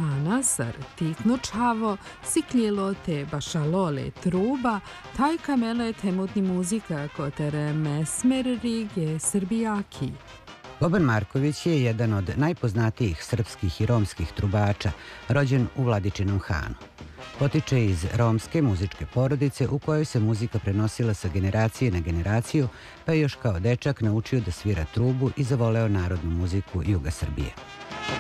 panasar, tiknučavo, sikljelo te bašalole truba, taj kamele temutni muzika kotere mesmer rige srbijaki. Boban Marković je jedan od najpoznatijih srpskih i romskih trubača, rođen u Vladičinom Hanu. Potiče iz romske muzičke porodice u kojoj se muzika prenosila sa generacije na generaciju, pa je još kao dečak naučio da svira trubu i zavoleo narodnu muziku juga Srbije.